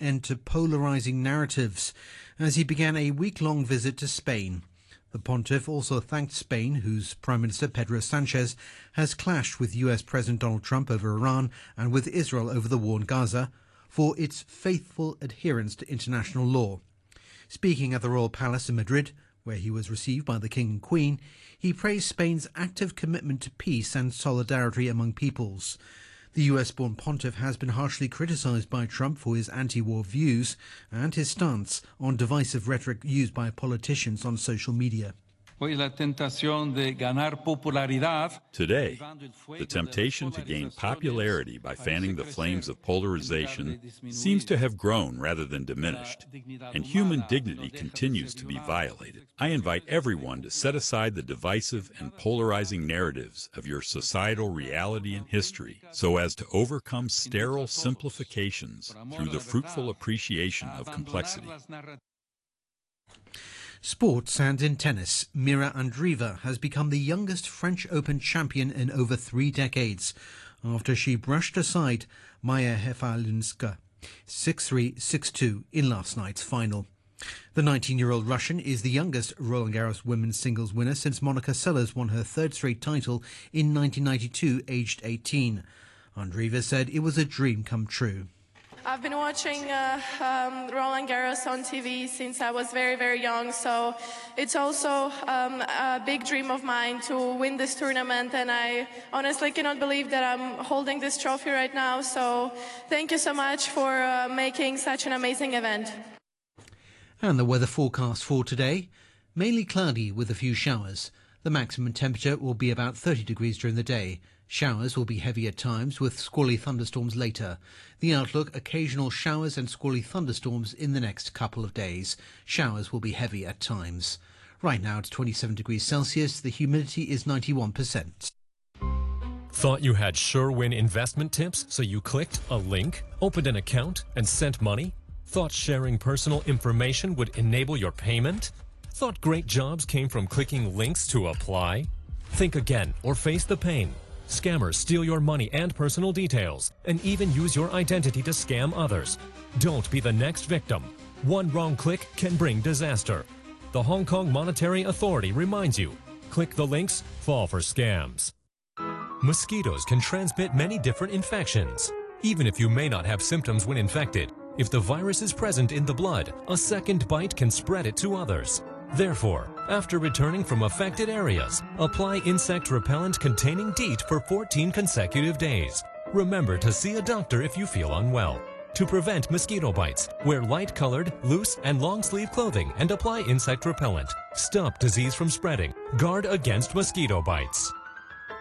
end to polarising narratives as he began a week-long visit to Spain. The pontiff also thanked Spain, whose Prime Minister Pedro Sanchez has clashed with US President Donald Trump over Iran and with Israel over the war in Gaza, for its faithful adherence to international law. Speaking at the Royal Palace in Madrid, where he was received by the King and Queen, he praised Spain's active commitment to peace and solidarity among peoples. The US-born pontiff has been harshly criticised by Trump for his anti-war views and his stance on divisive rhetoric used by politicians on social media. Today, the temptation to gain popularity by fanning the flames of polarization seems to have grown rather than diminished, and human dignity continues to be violated. I invite everyone to set aside the divisive and polarizing narratives of your societal reality and history so as to overcome sterile simplifications through the fruitful appreciation of complexity. Sports, and in tennis, Mira Andreeva has become the youngest French Open champion in over 3 decades after she brushed aside Maya Hefalinska 6-3, 6-2 in last night's final. The 19-year-old Russian is the youngest Roland Garros women's singles winner since Monica Seles won her 3rd straight title in 1992, aged 18. Andreeva said it was a dream come true. I've been watching Roland Garros on TV since I was very, very young, so it's also a big dream of mine to win this tournament, and I honestly cannot believe that I'm holding this trophy right now, so thank you so much for making such an amazing event. And the weather forecast for today, mainly cloudy with a few showers. The maximum temperature will be about 30 degrees during the day. Showers will be heavy at times with squally thunderstorms later. The outlook, occasional showers and squally thunderstorms in the next couple of days. Showers will be heavy at times. Right now it's 27 degrees Celsius. The humidity is 91%. Thought you had SureWin investment tips, so you clicked a link, opened an account, and sent money? Thought sharing personal information would enable your payment? Thought great jobs came from clicking links to apply? Think again or face the pain. Scammers steal your money and personal details, and even use your identity to scam others. Don't be the next victim. One wrong click can bring disaster. The Hong Kong Monetary Authority reminds you, click the links, fall for scams. Mosquitoes can transmit many different infections. Even if you may not have symptoms when infected, if the virus is present in the blood, a second bite can spread it to others. Therefore, after returning from affected areas, apply insect repellent containing DEET for 14 consecutive days. Remember to see a doctor if you feel unwell. To prevent mosquito bites, wear light-colored, loose, and long-sleeve clothing and apply insect repellent. Stop disease from spreading. Guard against mosquito bites.